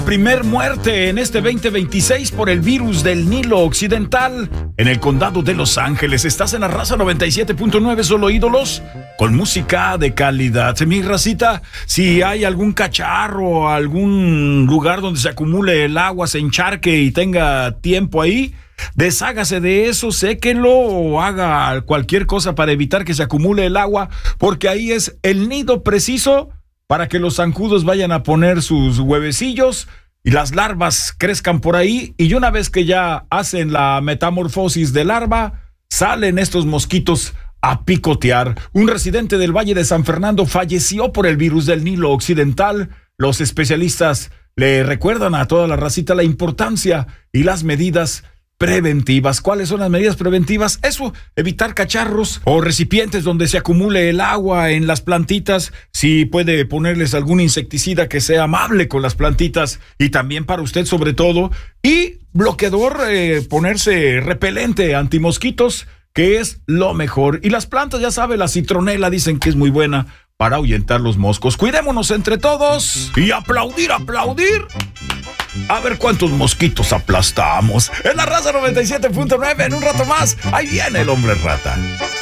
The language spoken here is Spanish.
Primer muerte en este 2026 por el virus del Nilo Occidental en el condado de Los Ángeles. Estás en la Raza 97.9, solo ídolos, con música de calidad. Mi racita, si hay algún cacharro, algún lugar donde se acumule el agua, se encharque y tenga tiempo ahí, deshágase de eso, séquenlo o haga cualquier cosa para evitar que se acumule el agua, porque ahí es el nido preciso para que los zancudos vayan a poner sus huevecillos y las larvas crezcan por ahí, y una vez que ya hacen la metamorfosis de larva, salen estos mosquitos a picotear. Un residente del Valle de San Fernando falleció por el virus del Nilo Occidental. Los especialistas le recuerdan a toda la racita la importancia y las medidas preventivas. ¿Cuáles son las medidas preventivas? Eso, evitar cacharros o recipientes donde se acumule el agua en las plantitas. Si puede ponerles algún insecticida que sea amable con las plantitas, y también para usted sobre todo. Y bloqueador, ponerse repelente antimosquitos, que es lo mejor. Y las plantas, ya sabe, la citronela dicen que es muy buena para ahuyentar los moscos. Cuidémonos entre todos y aplaudir, aplaudir. A ver cuántos mosquitos aplastamos. En la Raza 97.9, en un rato más, ahí viene el hombre rata.